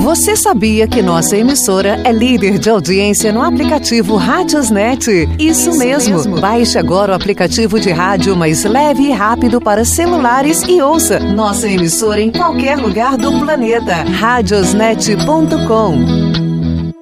Você sabia que nossa emissora é líder de audiência no aplicativo Radiosnet? Isso mesmo. Baixe agora o aplicativo de rádio mais leve e rápido para celulares e ouça nossa emissora em qualquer lugar do planeta. Radiosnet.com